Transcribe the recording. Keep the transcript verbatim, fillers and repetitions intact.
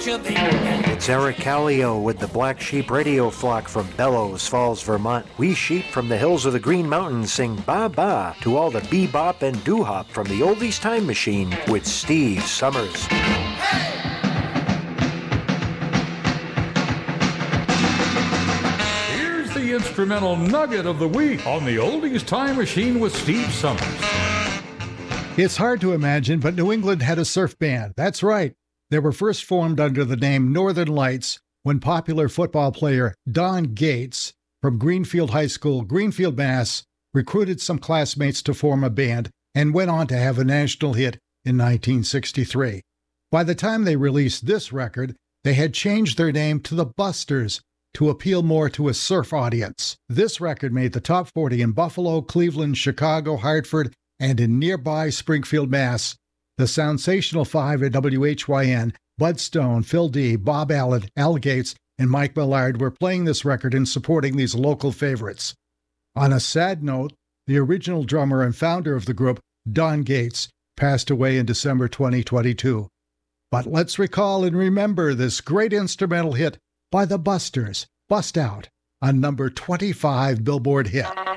you be? It's Eric Callio with the Black Sheep Radio Flock from Bellows Falls, Vermont. We sheep from the hills of the Green Mountains sing ba-ba to all the bebop and doo-hop from the Oldies Time Machine with Steve Summers. Here's the instrumental nugget of the week on the Oldies Time Machine with Steve Summers. It's hard to imagine, but New England had a surf band. That's right. They were first formed under the name Northern Lights when popular football player Don Gates from Greenfield High School, Greenfield, Mass., recruited some classmates to form a band and went on to have a national hit in nineteen sixty-three. By the time they released this record, they had changed their name to the Busters to appeal more to a surf audience. This record made the top forty in Buffalo, Cleveland, Chicago, Hartford, and in nearby Springfield, Mass. The Sensational Five at W H Y N, Bud Stone, Phil D., Bob Allen, Al Gates, and Mike Millard were playing this record and supporting these local favorites. On a sad note, the original drummer and founder of the group, Don Gates, passed away in December twenty twenty-two. But let's recall and remember this great instrumental hit by the Busters, Bust Out, a number twenty-five Billboard hit.